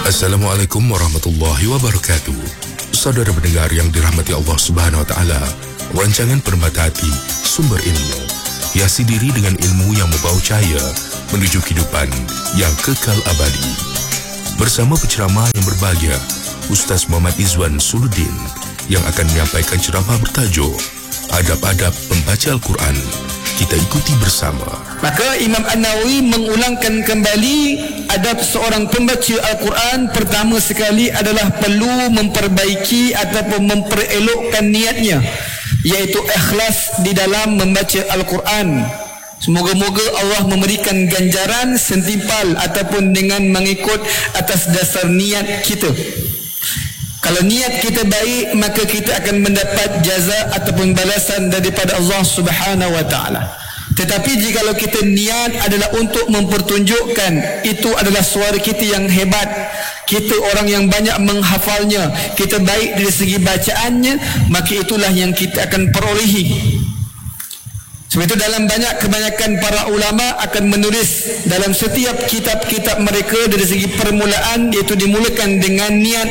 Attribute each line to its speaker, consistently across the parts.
Speaker 1: Assalamualaikum warahmatullahi wabarakatuh. Saudara pendengar yang dirahmati Allah Subhanahu wa taala, rancangan Permata Hati, sumber ilmu, hiasi diri dengan ilmu yang membawa cahaya menuju kehidupan yang kekal abadi. Bersama penceramah yang berbahagia, Ustaz Muhammad Izwan Suluddin, yang akan menyampaikan ceramah bertajuk Adab-adab Pembaca Al-Quran. Kita ikuti bersama.
Speaker 2: Maka Imam An-Nawawi mengulangkan kembali adab seorang pembaca Al-Quran. Pertama sekali adalah perlu memperbaiki ataupun memperelokkan niatnya, iaitu ikhlas di dalam membaca Al-Quran. Semoga-moga Allah memberikan ganjaran sentimpal ataupun dengan mengikut atas dasar niat kita. Kalau niat kita baik, maka kita akan mendapat jaza ataupun balasan daripada Allah Subhanahu wa taala. Tetapi jikalau kita niat adalah untuk mempertunjukkan itu adalah suara kita yang hebat, kita orang yang banyak menghafalnya, kita baik dari segi bacaannya, maka itulah yang kita akan perolehi. Sebab itu dalam kebanyakan para ulama akan menulis dalam setiap kitab-kitab mereka dari segi permulaan, iaitu dimulakan dengan niat,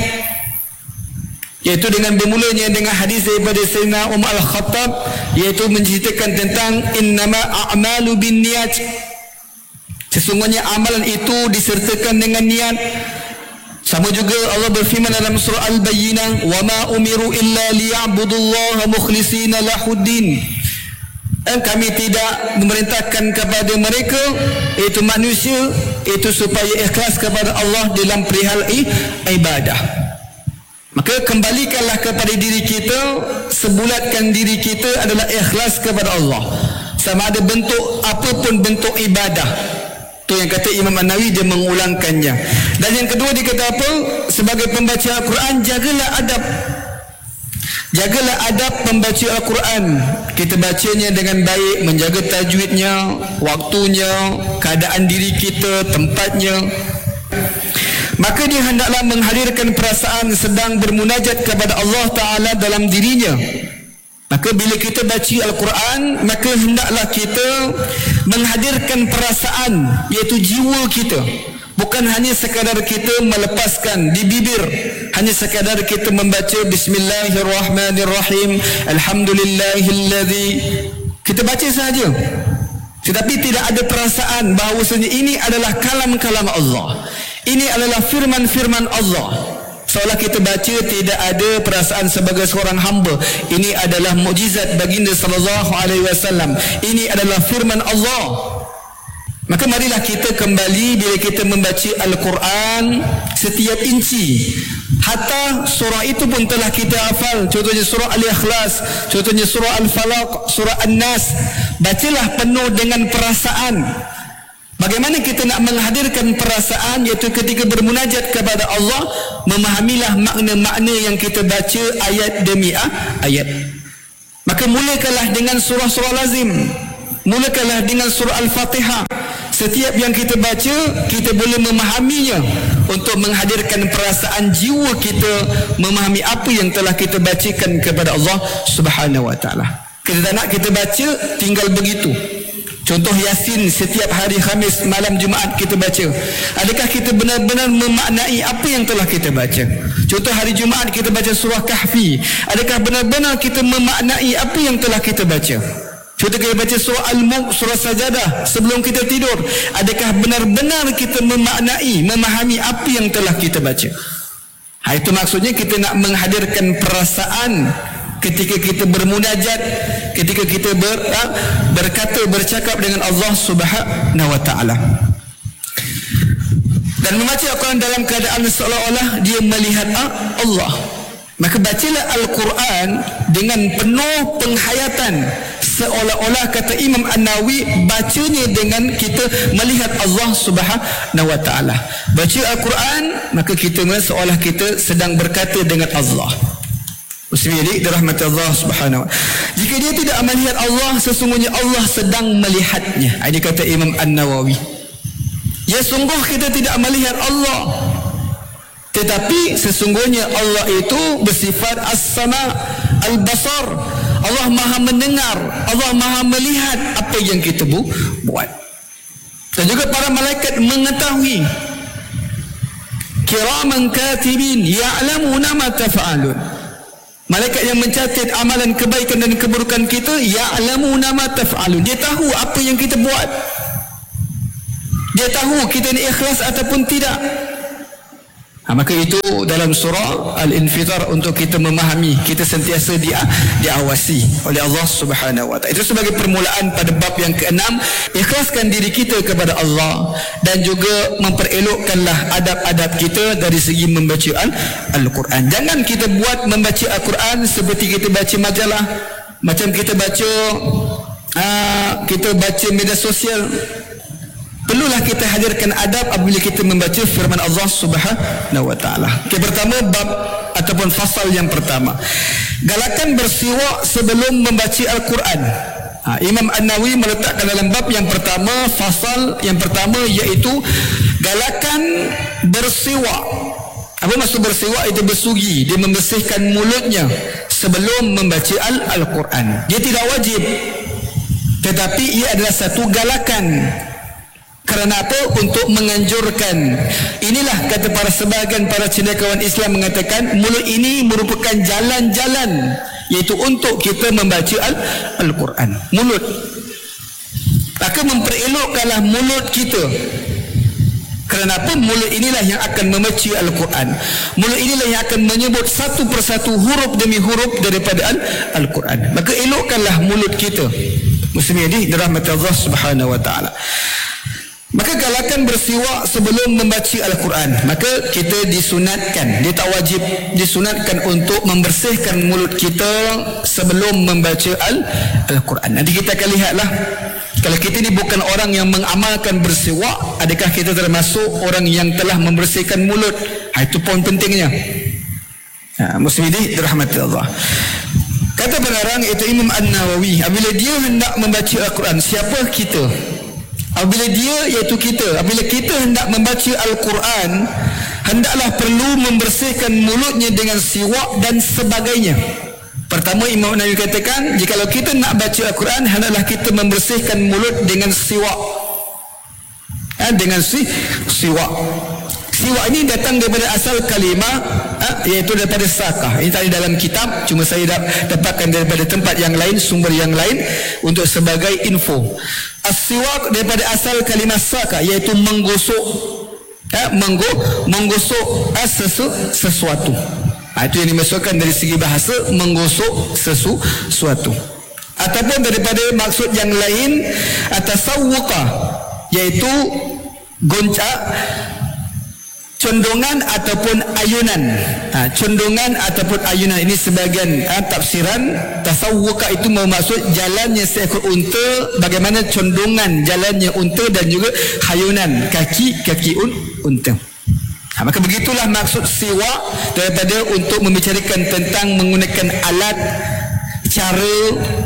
Speaker 2: iaitu dengan bermulanya dengan hadis daripada Sayyidina Umar Al-Khattab, iaitu menceritakan tentang innama a'malu bin niat, sesungguhnya amalan itu disertakan dengan niat. Sama juga Allah berfirman dalam surah Al-Bayyinah, wa ma umiru illa liya'budullaha mukhlishina lahuddin, dan kami tidak memerintahkan kepada mereka, iaitu manusia, itu supaya ikhlas kepada Allah dalam perihal ibadah. Maka kembalikanlah kepada diri kita, sebulatkan diri kita adalah ikhlas kepada Allah, sama ada bentuk apapun bentuk ibadah. Itu yang kata Imam An-Nawawi, dia mengulangkannya. Dan yang kedua dia kata apa? Sebagai pembaca Al-Quran, jagalah adab. Jagalah adab pembaca Al-Quran. Kita bacanya dengan baik, menjaga tajwidnya, waktunya, keadaan diri kita, tempatnya. Maka dia hendaklah menghadirkan perasaan sedang bermunajat kepada Allah Ta'ala dalam dirinya. Maka bila kita baca Al-Quran, maka hendaklah kita menghadirkan perasaan, iaitu jiwa kita. Bukan hanya sekadar kita melepaskan di bibir, hanya sekadar kita membaca Bismillahirrahmanirrahim, Alhamdulillahilladzi, kita baca sahaja, tetapi tidak ada perasaan bahawasanya ini adalah kalam-kalam Allah, ini adalah firman-firman Allah. Seolah kita baca tidak ada perasaan sebagai seorang hamba. Ini adalah mukjizat baginda sallallahu alaihi wasallam. Ini adalah firman Allah. Maka marilah kita kembali bila kita membaca Al-Quran, setiap inci, hatta surah itu pun telah kita hafal. Contohnya surah Al-Ikhlas, contohnya surah Al-Falaq, surah An-Nas. Bacalah penuh dengan perasaan. Bagaimana kita nak menghadirkan perasaan, iaitu ketika bermunajat kepada Allah, memahamilah makna-makna yang kita baca ayat demi ayat. Maka mulakanlah dengan surah-surah lazim, mulakanlah dengan surah Al-Fatihah. Setiap yang kita baca, kita boleh memahaminya untuk menghadirkan perasaan jiwa kita, memahami apa yang telah kita bacakan kepada Allah Subhanahu wa taala. Kita tak nak kita baca tinggal begitu. Contoh Yasin, setiap hari Khamis malam Jumaat kita baca. Adakah kita benar-benar memaknai apa yang telah kita baca? Contoh hari Jumaat kita baca surah Kahfi. Adakah benar-benar kita memaknai apa yang telah kita baca? Contoh kita baca surah Al-Mulk, surah Sajadah sebelum kita tidur. Adakah benar-benar kita memaknai, memahami apa yang telah kita baca? Itu maksudnya kita nak menghadirkan perasaan ketika kita bermunajat, ketika kita bercakap dengan Allah Subhanahu wa taala. Dan membaca Al-Quran dalam keadaan seolah-olah dia melihat Allah. Maka bacalah Al-Quran dengan penuh penghayatan, seolah-olah, kata Imam An-Nawawi, bacanya dengan kita melihat Allah Subhanahu wa taala. Baca Al-Quran, maka kita seolah kita sedang berkata dengan Allah. Muslimin dirahmati Allah Subhanahu wa taala. Jika dia tidak melihat Allah, sesungguhnya Allah sedang melihatnya. Ini kata Imam An-Nawawi. Ya, sungguh kita tidak melihat Allah, tetapi sesungguhnya Allah itu bersifat as-sama, al-basar. Allah maha mendengar, Allah maha melihat apa yang kita buat. Dan juga para malaikat mengetahui. kiraman katibin ya'lamuna ma taf'alun. Malaikat yang mencatat amalan kebaikan dan keburukan kita, ya'lamuna ma taf'alun. Dia tahu apa yang kita buat. Dia tahu kita ni ikhlas ataupun tidak. Maka itu dalam surah Al-Infitar untuk kita memahami, kita sentiasa diawasi oleh Allah Subhanahu wa taala. Itu sebagai permulaan pada bab yang ke-6, ikhlaskan diri kita kepada Allah dan juga memperelokkanlah adab-adab kita dari segi membaca Al-Quran. Jangan kita buat membaca Al-Quran seperti kita baca majalah, macam kita baca media sosial. Perlulah kita hadirkan adab apabila kita membaca firman Allah Subhanahu wa taala. Pertama, bab ataupun fasal yang pertama, galakan bersiwak sebelum membaca Al-Quran. Imam An-Nawawi meletakkan dalam bab yang pertama, fasal yang pertama, iaitu galakan bersiwak. Apa maksud bersiwak? Itu bersugi, dia membersihkan mulutnya sebelum membaca Al-Quran. Dia tidak wajib, tetapi ia adalah satu galakan. Kerana apa? Untuk menganjurkan. Inilah kata sebahagian para cendekiawan Islam mengatakan, mulut ini merupakan jalan-jalan, iaitu untuk kita membaca Al-Quran. Mulut. Maka memperelokkanlah mulut kita. Kerana apa? Mulut inilah yang akan membaca Al-Quran. Mulut inilah yang akan menyebut satu persatu huruf demi huruf daripada Al-Quran. Maka elokkanlah mulut kita. Muslimin dirahmati Allah Subhanahu wa taala. Maka galakan bersiwak sebelum membaca Al-Quran. Maka kita disunatkan, dia tak wajib, disunatkan untuk membersihkan mulut kita sebelum membaca Al-Quran. Nanti kita akan lihatlah, kalau kita ni bukan orang yang mengamalkan bersiwak, adakah kita termasuk orang yang telah membersihkan mulut? Itu poin pentingnya. Muslimin dirahmati Allah. Kata pengarang itu Imam An-Nawawi, apabila dia hendak membaca Al-Quran, siapa kita? Apabila dia, iaitu kita, apabila kita hendak membaca Al-Quran, hendaklah perlu membersihkan mulutnya dengan siwak dan sebagainya. Pertama, Imam Nawawi katakan, jikalau kita nak baca Al-Quran, hendaklah kita membersihkan mulut dengan siwak. Dengan siwak. Siwak ini datang daripada asal kalimah, iaitu daripada sakah. Ini tadi dalam kitab, cuma saya dapatkan daripada tempat yang lain, sumber yang lain, untuk sebagai info. As-siwak daripada asal kalimah sakah, iaitu menggosok, menggosok sesuatu. Itu yang dimaksudkan dari segi bahasa, menggosok sesuatu. Ataupun daripada maksud yang lain, atasawwuqa, iaitu goncak, condongan ataupun ayunan. Condongan ataupun ayunan ini sebahagian tafsiran. Tasawwuqa itu bermaksud jalannya seekor unta, bagaimana condongan jalannya unta, dan juga hayunan kaki unta. Maka begitulah maksud siwak, daripada untuk membicarakan tentang menggunakan alat, cara,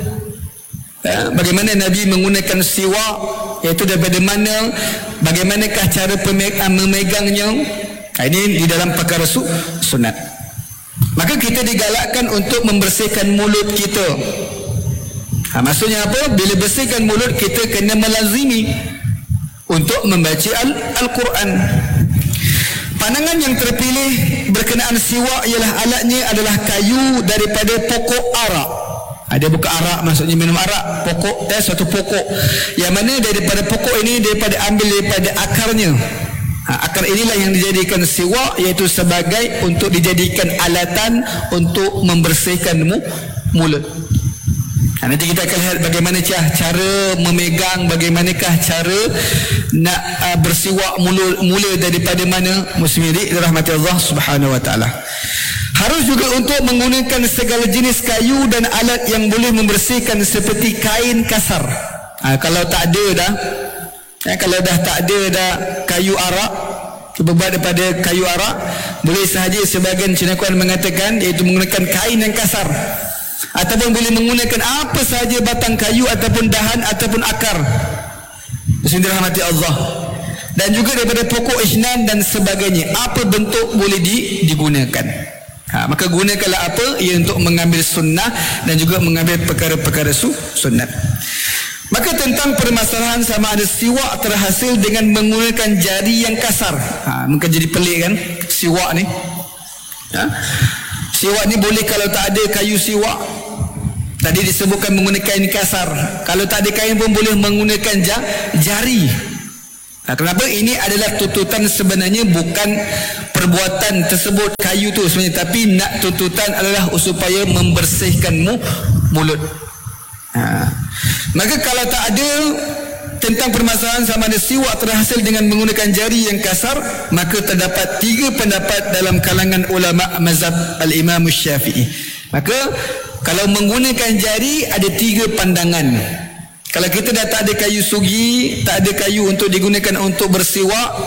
Speaker 2: bagaimana Nabi menggunakan siwak, iaitu daripada mana, bagaimanakah cara memegangnya. Ini di dalam perkara sunat. Maka kita digalakkan untuk membersihkan mulut kita. Maksudnya apa? Bila bersihkan mulut, kita kena melazimi untuk membaca Al-Quran. Pandangan yang terpilih berkenaan siwak ialah alatnya adalah kayu daripada pokok arak. Dia bukan arak, maksudnya minum arak. Pokok, suatu pokok yang mana daripada pokok ini ambil daripada akarnya. Akar inilah yang dijadikan siwak, iaitu sebagai untuk dijadikan alatan untuk membersihkan mulut. Nanti kita akan lihat bagaimana cara memegang, bagaimanakah cara nak bersiwak mula daripada mana. Muslimin dirahmati Allah Subhanahu wa taala. Harus juga untuk menggunakan segala jenis kayu dan alat yang boleh membersihkan, seperti kain kasar. Kalau tak ada dah, kalau dah tak ada dah kayu arak, berbuat daripada kayu arak, boleh sahaja sebahagian cendekiawan mengatakan, iaitu menggunakan kain yang kasar, ataupun boleh menggunakan apa sahaja batang kayu ataupun dahan ataupun akar. Bismillahirrahmanirrahim Allah. Dan juga daripada pokok isnan dan sebagainya, apa bentuk boleh digunakan. Maka gunakanlah apa? Ia untuk mengambil sunnah dan juga mengambil perkara-perkara sunnat. Maka tentang permasalahan sama ada siwak terhasil dengan menggunakan jari yang kasar. Mungkin jadi pelik kan? siwak ni. Siwak ni boleh kalau tak ada kayu siwak. Tadi disebutkan menggunakan kain kasar. Kalau tak ada kain pun boleh menggunakan jari. Kenapa? Ini adalah tuntutan sebenarnya bukan perbuatan tersebut kayu tu sebenarnya, tapi nak tuntutan adalah supaya membersihkan mulut. Maka kalau tak ada tentang permasalahan sama ada siwak terhasil dengan menggunakan jari yang kasar, maka terdapat 3 pendapat dalam kalangan ulama mazhab al-Imam Syafi'i. Maka kalau menggunakan jari ada 3 pandangan. Kalau kita dah tak ada kayu sugi, tak ada kayu untuk digunakan untuk bersiwak,